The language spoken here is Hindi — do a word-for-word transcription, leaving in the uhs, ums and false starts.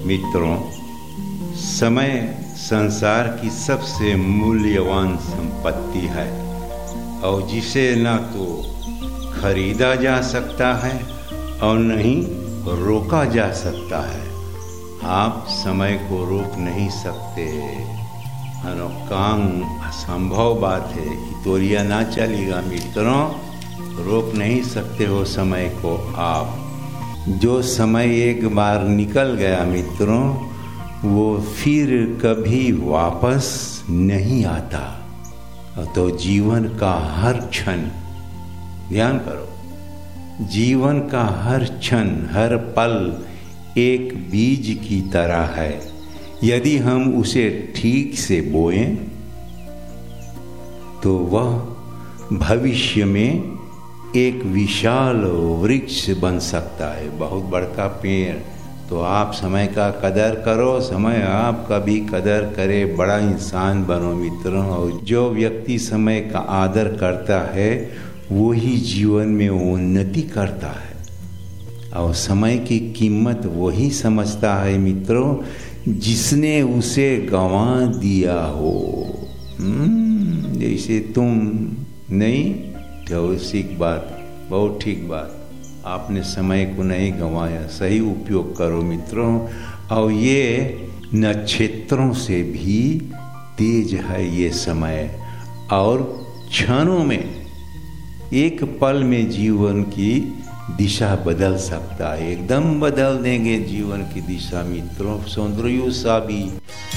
मित्रों, समय संसार की सबसे मूल्यवान संपत्ति है और जिसे न तो खरीदा जा सकता है और न ही रोका जा सकता है। आप समय को रोक नहीं सकते, अनोकांग असंभव बात है। इतोरिया ना चलेगा मित्रों, रोक नहीं सकते हो समय को आप। जो समय एक बार निकल गया मित्रों, वो फिर कभी वापस नहीं आता। तो जीवन का हर क्षण, ध्यान करो, जीवन का हर क्षण, हर पल एक बीज की तरह है। यदि हम उसे ठीक से बोएं तो वह भविष्य में एक विशाल वृक्ष बन सकता है, बहुत बड़का पेड़। तो आप समय का कदर करो, समय आपका भी कदर करे, बड़ा इंसान बनो मित्रों। और जो व्यक्ति समय का आदर करता है वो ही जीवन में उन्नति करता है। और समय की कीमत वही समझता है मित्रों जिसने उसे गंवा दिया हो। जैसे तुम नहीं, ठीक बात, बहुत ठीक बात, आपने समय को नहीं गंवाया, सही उपयोग करो मित्रों। और ये नक्षत्रों से भी तेज है ये समय, और क्षणों में, एक पल में जीवन की दिशा बदल सकता है, एकदम बदल देंगे जीवन की दिशा मित्रों। सौंदर्य सा भी